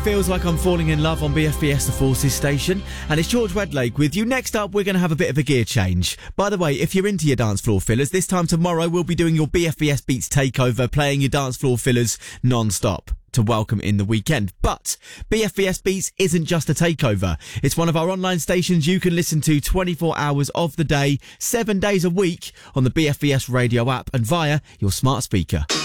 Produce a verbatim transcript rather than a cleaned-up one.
Feels like I'm falling in love on B F B S The Forces station, and it's George Wedlake with you. Next up, we're going to have a bit of a gear change. By the way, if you're into your dance floor fillers, this time tomorrow we'll be doing your B F B S Beats takeover, playing your dance floor fillers non-stop to welcome in the weekend. But B F B S Beats isn't just a takeover. It's one of our online stations you can listen to twenty-four hours of the day, seven days a week on the B F B S radio app and via your smart speaker.